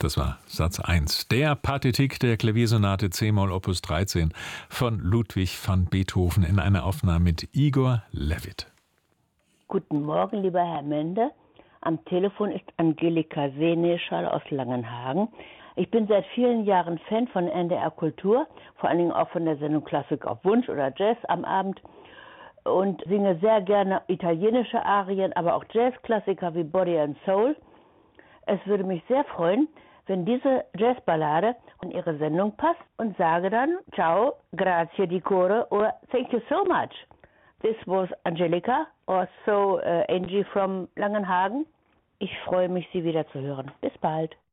Das war Satz 1 der Partitik der Klaviersonate c-Moll Opus 13 von Ludwig van Beethoven in einer Aufnahme mit Igor Levit. Guten Morgen, lieber Herr Mende. Am Telefon ist Angelika Seneschall aus Langenhagen. Ich bin seit vielen Jahren Fan von NDR Kultur, vor allen Dingen auch von der Sendung Klassik auf Wunsch oder Jazz am Abend und singe sehr gerne italienische Arien, aber auch Jazzklassiker wie Body and Soul. Es würde mich sehr freuen, wenn diese Jazzballade in Ihre Sendung passt und sage dann ciao, grazie di cuore or thank you so much. This was Angelika, also Angie from Langenhagen. Ich freue mich, Sie wieder zu hören. Bis bald.